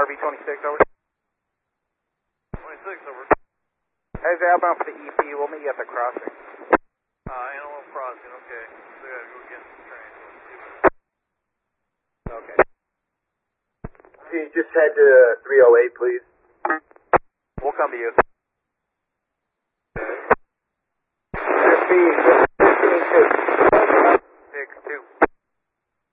RV-26, over. 26, over. As outbound for the EP, we'll meet you at the crossing. Antelope Crossing, okay. So I gotta go get the train. Okay. Can you just head to 308, please? We'll come to you.